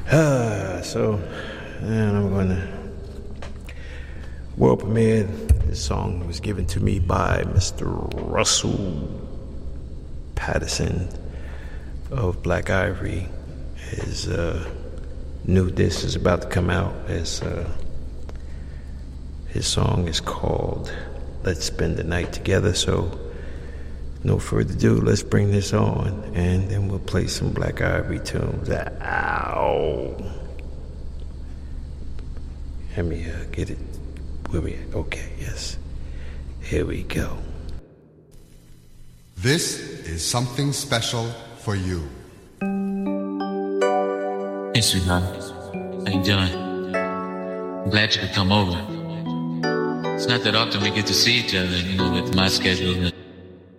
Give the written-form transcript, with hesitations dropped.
And I'm gonna world premiere. This song was given to me by Mr. Russell Patterson of Black Ivory. His new disc is about to come out. His song is called Let's Spend the Night Together. So no further ado, let's bring this on, and then we'll play some Black Ivory tunes. Ow. Let me get it. Where we at? Okay, yes. Here we go. This is something special for you. Hey, sweetheart. How you doing? I'm glad you could come over. It's not that often we get to see each other, with my schedule.